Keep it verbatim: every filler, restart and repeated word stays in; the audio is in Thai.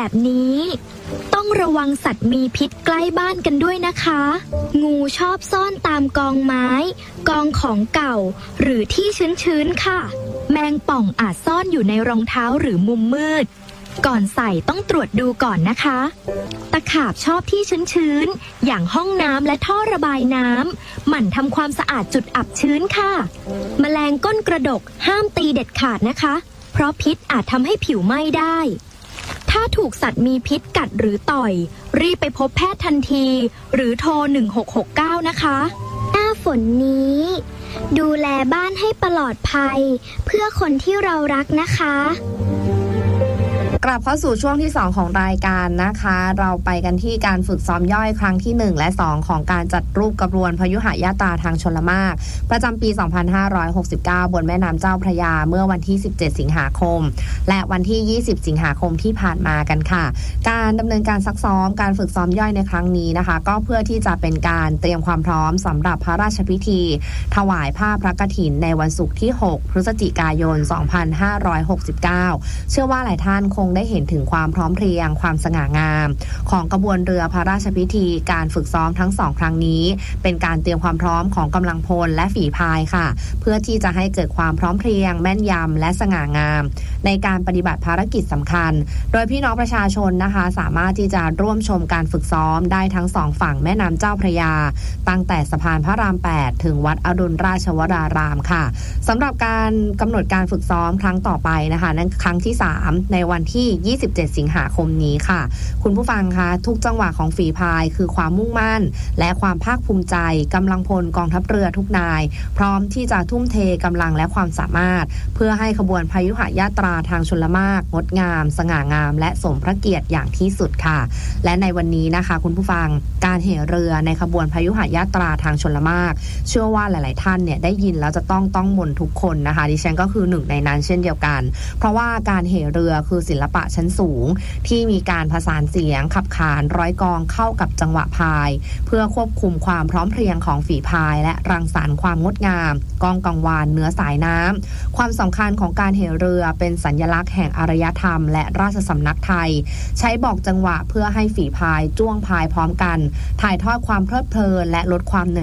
แบบนี้ต้องระวังสัตว์มีพิษใกล้บ้านกันด้วยนะคะงูชอบซ่อนตามกองไม้กองของเก่าหรือที่ชื้นๆค่ะแมงป่องอาจซ่อนอยู่ในรองเท้าหรือมุมมืดก่อนใส่ต้องตรวจดูก่อนนะคะตะขาบชอบที่ชื้นๆอย่างห้องน้ำและท่อระบายน้ำหมั่นทำความสะอาดจุดอับชื้นค่ะแมลงก้นกระดกห้ามตีเด็ดขาดนะคะเพราะพิษอาจทำให้ผิวไหม้ได้ถ้าถูกสัตว์มีพิษกัดหรือต่อยรีบไปพบแพทย์ทันทีหรือโทรหนึ่งหกหกเก้านะคะหน้าฝนนี้ดูแลบ้านให้ปลอดภัยเพื่อคนที่เรารักนะคะกลับเข้าสู่ช่วงที่สองของรายการนะคะเราไปกันที่การฝึกซ้อมย่อยครั้งที่หนึ่งและสองของการจัดรูปกระบวนพยุหยาตราทางชลมารประจำปีสองพันห้าร้อยหกสิบเก้าบนแม่น้ำเจ้าพระยาเมื่อวันที่สิบเจ็ดสิงหาคมและวันที่ยี่สิบสิงหาคมที่ผ่านมากันค่ะการดำเนินการซักซ้อมการฝึกซ้อมย่อยในครั้งนี้นะคะก็เพื่อที่จะเป็นการเตรียมความพร้อมสำหรับพระราชพิธีถวายผ้าพระกฐินในวันศุกร์ที่หกพฤศจิกายนสองพันห้าร้อยหกสิบเก้าเชื่อว่าหลายท่านคงได้เห็นถึงความพร้อมเพรียงความสง่างามของกระบวนเรือพระราชพิธีการฝึกซ้อมทั้งสองครั้งนี้เป็นการเตรียมความพร้อมของกำลังพลและฝีพายค่ะเพื่อที่จะให้เกิดความพร้อมเพรียงแม่นยำและสง่างามในการปฏิบัติภารกิจสำคัญโดยพี่น้องประชาชนนะคะสามารถที่จะร่วมชมการฝึกซ้อมได้ทั้งสองฝั่งแม่น้ำเจ้าพระยาตั้งแต่สะพานพระรามแปดถึงวัดอรุณราชวรารามค่ะสำหรับการกำหนดการฝึกซ้อมครั้งต่อไปนะคะนั่นครั้งที่สามในวันที่ยี่สิบเจ็ดสิงหาคมนี้ค่ะคุณผู้ฟังคะทุกจังหวะของฝีพายคือความมุ่งมั่นและความภาคภูมิใจกำลังพลกองทัพเรือทุกนายพร้อมที่จะทุ่มเทกำลังและความสามารถเพื่อให้ขบวนพยุหยาตราทางชลมารงดงามสง่างามและสมพระเกียรติอย่างที่สุดค่ะและในวันนี้นะคะคุณผู้ฟังการเหเรือในขบวนพยุหยาตราทางชลมารเชื่อว่าหลายๆท่านเนี่ยได้ยินแล้วจะต้องต้องมนทุกคนนะคะดิฉันก็คือหนึ่งในนั้นเช่นเดียวกันเพราะว่าการเหเรือคือศิลปะชั้นสูงที่มีการผสานเสียงขับขานร้อยกองเข้ากับจังหวะพายเพื่อควบคุมความพร้อมเพรียงของฝีพายและรังสรรค์ความงดงามกองกังวานเหนือสายน้ำความสำคัญของการเหเรือเป็นสัญลักษณ์แห่งอารยธรรมและราชสำนักไทยใช้บอกจังหวะเพื่อให้ฝีพายจ้วงพายพร้อมกันถ่ายทอดความเพลิดเพลินและลดความเหนื่อย